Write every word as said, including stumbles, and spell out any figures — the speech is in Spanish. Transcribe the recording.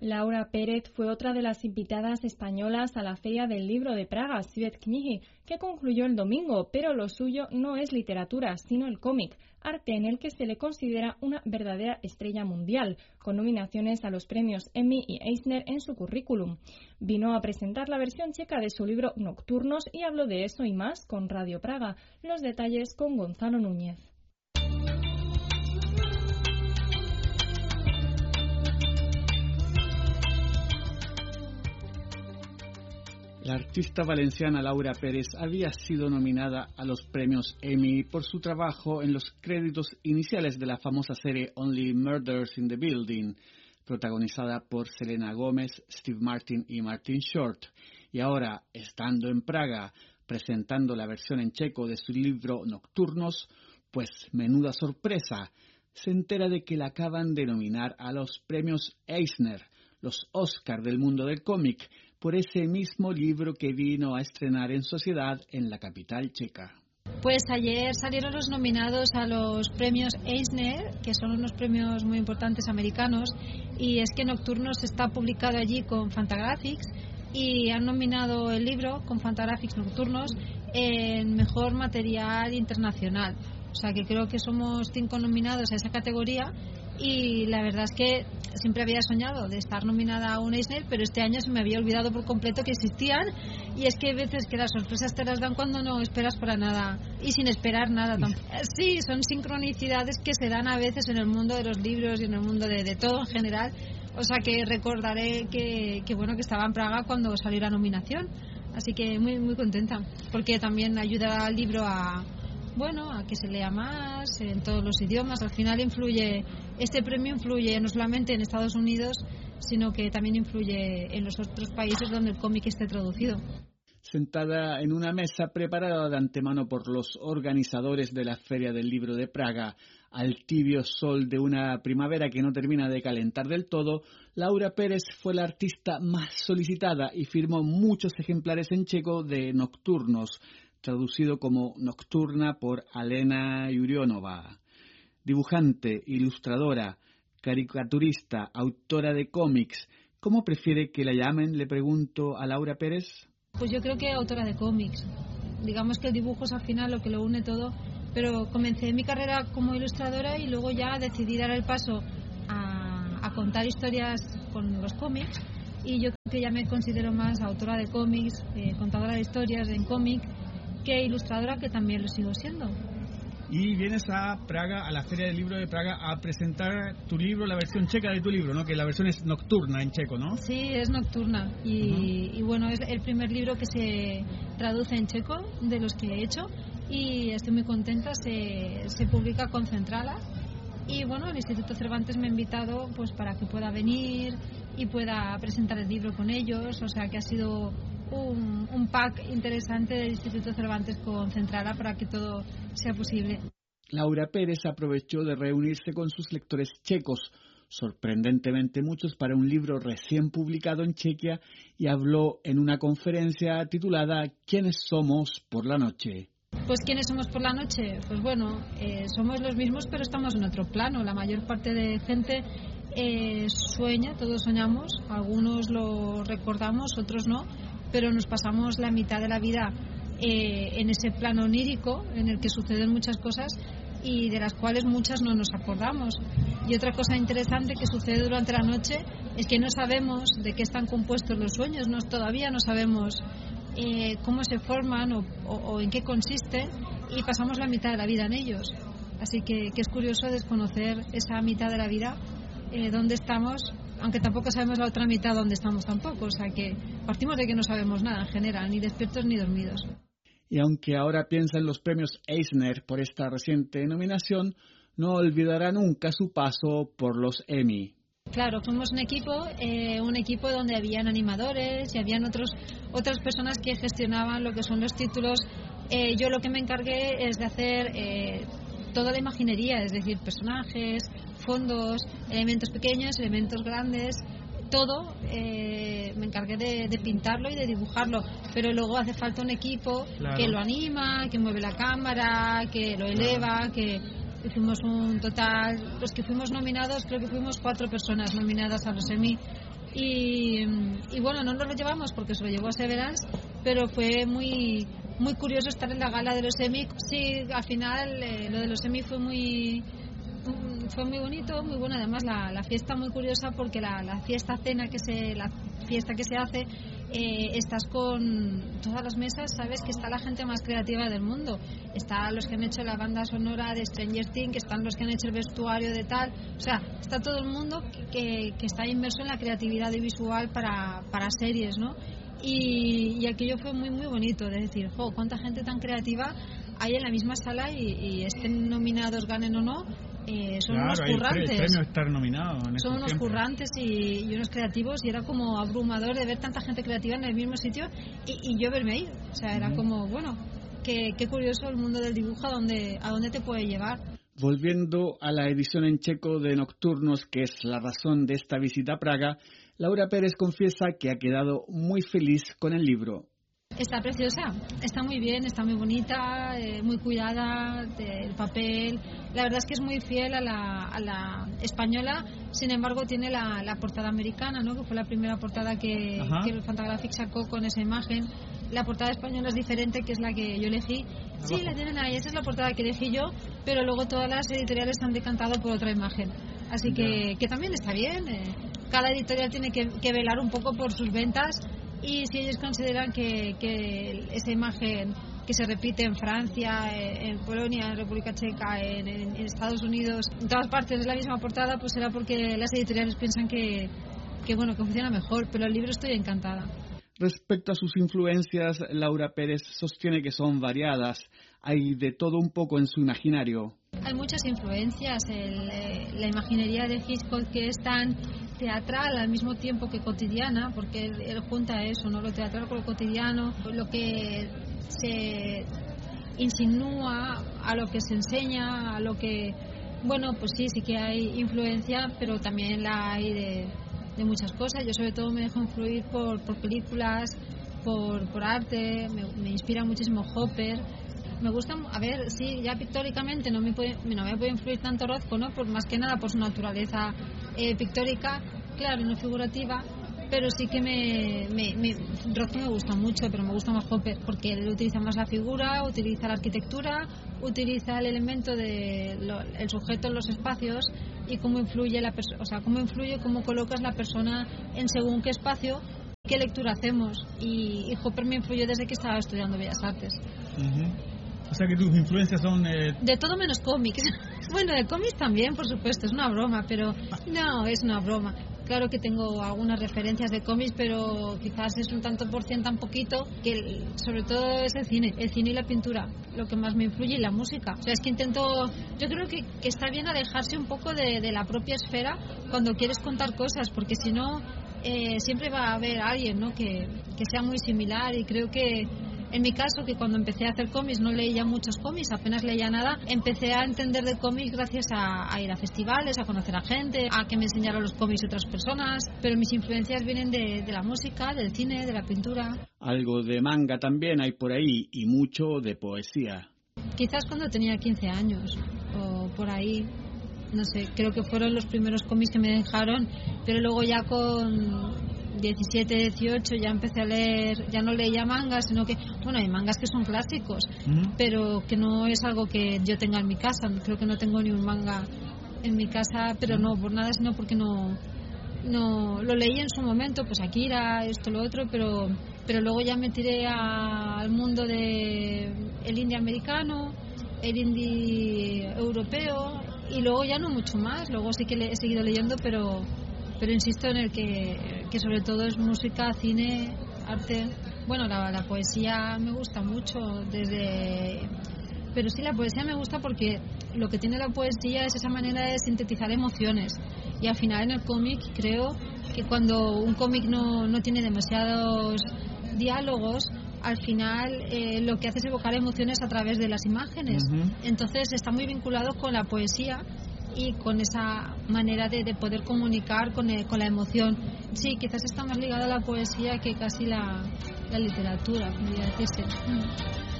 Laura Pérez fue otra de las invitadas españolas a la Feria del Libro de Praga, Svět knihy, que concluyó el domingo, pero lo suyo no es literatura, sino el cómic, arte en el que se le considera una verdadera estrella mundial, con nominaciones a los premios Emmy y Eisner en su currículum. Vino a presentar la versión checa de su libro Nocturnos y habló de eso y más con Radio Praga. Los detalles con Gonzalo Núñez. La artista valenciana Laura Pérez había sido nominada a los premios Emmy por su trabajo en los créditos iniciales de la famosa serie Only Murders in the Building, protagonizada por Selena Gómez, Steve Martin y Martin Short. Y ahora, estando en Praga, presentando la versión en checo de su libro Nocturnos, pues menuda sorpresa, se entera de que la acaban de nominar a los premios Eisner, los Oscar del mundo del cómic, por ese mismo libro que vino a estrenar en sociedad en la capital checa. Pues ayer salieron los nominados a los premios Eisner, que son unos premios muy importantes americanos, y es que Nocturnos está publicado allí con Fantagraphics y han nominado el libro con Fantagraphics Nocturnos en mejor material internacional. O sea que creo que somos cinco nominados a esa categoría y la verdad es que siempre había soñado de estar nominada a un Eisner, pero este año se me había olvidado por completo que existían, y es que hay veces que las sorpresas te las dan cuando no esperas para nada y sin esperar nada tampoco. Sí, son sincronicidades que se dan a veces en el mundo de los libros y en el mundo de, de todo en general. O sea que recordaré que, que bueno que estaba en Praga cuando salió la nominación, así que muy muy contenta porque también ayuda al libro a bueno, a que se lea más en todos los idiomas. Al final influye, este premio influye no solamente en Estados Unidos, sino que también influye en los otros países donde el cómic esté traducido. Sentada en una mesa preparada de antemano por los organizadores de la Feria del Libro de Praga, al tibio sol de una primavera que no termina de calentar del todo, Laura Pérez fue la artista más solicitada y firmó muchos ejemplares en checo de Nocturnos, traducido como Nocturna por Alena Yurionova. Dibujante, ilustradora, caricaturista, autora de cómics, ¿cómo prefiere que la llamen? Le pregunto a Laura Pérez. Pues yo creo que autora de cómics. Digamos que el dibujo es al final lo que lo une todo, pero comencé mi carrera como ilustradora y luego ya decidí dar el paso a, a contar historias con los cómics, y yo creo que ya me considero más autora de cómics, eh, contadora de historias en cómic, que ilustradora, que también lo sigo siendo. Y vienes a Praga, a la Feria del Libro de Praga, a presentar tu libro, la versión checa de tu libro, ¿no? Que la versión es nocturna en checo, ¿no? Sí, es nocturna. Y, uh-huh. y bueno, es el primer libro que se traduce en checo de los que he hecho. Y estoy muy contenta, se, se publica con Centrala. Y bueno, el Instituto Cervantes me ha invitado pues para que pueda venir y pueda presentar el libro con ellos. O sea que ha sido Un, un pack interesante del Instituto Cervantes con Centrala para que todo sea posible. Laura Pérez aprovechó de reunirse con sus lectores checos, sorprendentemente muchos para un libro recién publicado en Chequia, y habló en una conferencia titulada ¿Quiénes somos por la noche? Pues ¿quiénes somos por la noche? Pues bueno, eh, somos los mismos pero estamos en otro plano. La mayor parte de gente eh, sueña, todos soñamos, algunos lo recordamos, otros no, pero nos pasamos la mitad de la vida eh, en ese plano onírico en el que suceden muchas cosas y de las cuales muchas no nos acordamos. Y otra cosa interesante que sucede durante la noche es que no sabemos de qué están compuestos los sueños, no, todavía no sabemos eh, cómo se forman o, o, o en qué consisten, y pasamos la mitad de la vida en ellos. Así que, que es curioso desconocer esa mitad de la vida, eh, dónde estamos, aunque tampoco sabemos la otra mitad dónde estamos tampoco, o sea que partimos de que no sabemos nada en general, ni despiertos ni dormidos. Y aunque ahora piensa en los premios Eisner por esta reciente nominación, no olvidará nunca su paso por los Emmy. Claro, fuimos un equipo, eh, un equipo donde habían animadores y habían otros, otras personas que gestionaban lo que son los títulos. Eh, yo lo que me encargué es de hacer eh, toda la imaginería, es decir, personajes, fondos, elementos pequeños, elementos grandes, todo eh, me encargué de, de pintarlo y de dibujarlo, pero luego hace falta un equipo claro. que lo anima, que mueve la cámara, que lo eleva, claro. que fuimos un total, los que fuimos nominados, creo que fuimos cuatro personas nominadas a los Emmy, y, y bueno, no nos lo llevamos porque se lo llevó a Severance, pero fue muy muy curioso estar en la gala de los Emmy. Sí, al final eh, lo de los Emmy fue muy fue muy bonito, muy bueno. Además la, la fiesta muy curiosa porque la, la fiesta cena que se la fiesta que se hace eh, estás con todas las mesas, sabes que está la gente más creativa del mundo. Están los que han hecho la banda sonora de Stranger Things, están los que han hecho el vestuario de tal, o sea, está todo el mundo que, que, que está inmerso en la creatividad visual para, para series, ¿no? Y, y aquello fue muy muy bonito, de decir, jo, cuánta gente tan creativa hay en la misma sala y, y estén nominados, ganen o no, eh, son claro, unos currantes. El premio estar nominado en son unos tiempos. currantes y, y unos creativos, y era como abrumador de ver tanta gente creativa en el mismo sitio y, y yo verme ahí. O sea, era uh-huh. como, bueno, qué, qué curioso el mundo del dibujo, a dónde, a dónde te puede llevar. Volviendo a la edición en checo de Nocturnos, que es la razón de esta visita a Praga, Laura Pérez confiesa que ha quedado muy feliz con el libro. Está preciosa, está muy bien, está muy bonita, eh, muy cuidada del papel. La verdad es que es muy fiel a la, a la española, sin embargo tiene la, la portada americana, ¿no? Que fue la primera portada que, que el Fantagraphics sacó con esa imagen. La portada española es diferente, que es la que yo elegí. Sí, la tienen ahí, esa es la portada que elegí yo, pero luego todas las editoriales han decantado por otra imagen. Así que, que también está bien. Eh, cada editorial tiene que, que velar un poco por sus ventas. Y si ellos consideran que, que esa imagen que se repite en Francia, en Polonia, en República Checa, en, en Estados Unidos, en todas partes es la misma portada, pues será porque las editoriales piensan que, que bueno, que funciona mejor. Pero el libro estoy encantada. Respecto a sus influencias, Laura Pérez sostiene que son variadas. Hay de todo un poco en su imaginario. Hay muchas influencias. El, eh, la imaginería de Hitchcock, que es tan teatral al mismo tiempo que cotidiana, porque él, él junta eso, ¿no? Lo teatral con lo cotidiano, lo que se insinúa, a lo que se enseña, a lo que... Bueno, pues sí, sí que hay influencia, pero también la hay de, de muchas cosas. Yo sobre todo me dejo influir por, por películas, por, por arte, me, me inspira muchísimo Hopper. Me gusta, a ver, sí, ya pictóricamente no me puede, no me puede influir tanto Rothko, ¿no? Por más que nada por su naturaleza eh, pictórica, claro, no figurativa, pero sí que me, me, me Rothko me gusta mucho, pero me gusta más Hopper porque él utiliza más la figura, utiliza la arquitectura, utiliza el elemento de lo, el sujeto en los espacios y cómo influye la persona, o sea, cómo influye, cómo colocas la persona en según qué espacio, qué lectura hacemos, y, y Hopper me influyó desde que estaba estudiando Bellas Artes. Uh-huh. O sea que tus influencias son... Eh... De todo menos cómics. Bueno, de cómics también, por supuesto, es una broma, pero no, es una broma. Claro que tengo algunas referencias de cómics, pero quizás es un tanto por ciento, tan poquito, que sobre todo es el cine, el cine y la pintura, lo que más me influye, y la música. O sea, es que intento, yo creo que, que está bien alejarse un poco de, de la propia esfera cuando quieres contar cosas, porque si no, eh, siempre va a haber alguien, ¿no? que, que sea muy similar, y creo que en mi caso, que cuando empecé a hacer cómics no leía muchos cómics, apenas leía nada, empecé a entender de cómics gracias a, a ir a festivales, a conocer a gente, a que me enseñaran los cómics otras personas, pero mis influencias vienen de, de la música, del cine, de la pintura. Algo de manga también hay por ahí, y mucho de poesía. Quizás cuando tenía quince años, o por ahí, no sé, creo que fueron los primeros cómics que me dejaron, pero luego ya con diecisiete, dieciocho ya empecé a leer, ya no leía mangas, sino que, bueno, hay mangas que son clásicos, uh-huh. pero que no es algo que yo tenga en mi casa. Creo que no tengo ni un manga en mi casa, pero no por nada, sino porque no no lo leí en su momento, pues Akira, esto, lo otro, pero pero luego ya me tiré a, al mundo de el indie americano, el indie europeo, y luego ya no mucho más. Luego sí que le, he seguido leyendo, pero pero insisto en el que, que sobre todo es música, cine, arte. Bueno, la, la poesía me gusta mucho, desde pero sí, la poesía me gusta porque lo que tiene la poesía es esa manera de sintetizar emociones, y al final en el cómic creo que cuando un cómic no, no tiene demasiados diálogos, al final eh, lo que hace es evocar emociones a través de las imágenes. Uh-huh. Entonces está muy vinculado con la poesía y con esa manera de, de poder comunicar con, el, con la emoción. Sí, quizás está más ligado a la poesía que casi la, la literatura, podría decirse.